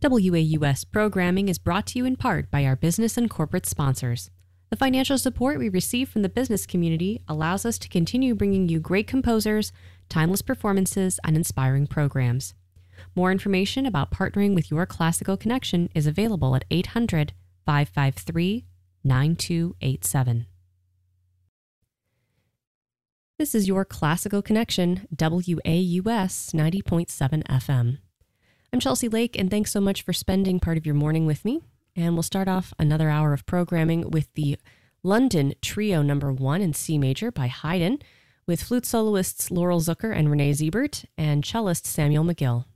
WAUS programming is brought to you in part by our business and corporate sponsors. The financial support we receive from the business community allows us to continue bringing you great composers, timeless performances, and inspiring programs. More information about partnering with Your Classical Connection is available at 800-553-9287. This is Your Classical Connection, WAUS 90.7 FM. I'm Chelsea Lake, and thanks so much for spending part of your morning with me. And we'll start off another hour of programming with the London Trio No. 1 in C major by Haydn, with flute soloists Laurel Zucker and Renee Ziebert, and cellist Samuel McGill.